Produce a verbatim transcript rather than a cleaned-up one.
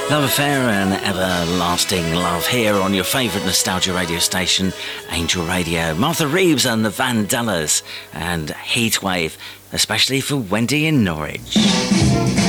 Love Affair and Everlasting Love here on your favourite nostalgia radio station, Angel Radio. Martha Reeves and the Vandellas and Heatwave, especially for Wendy in Norwich.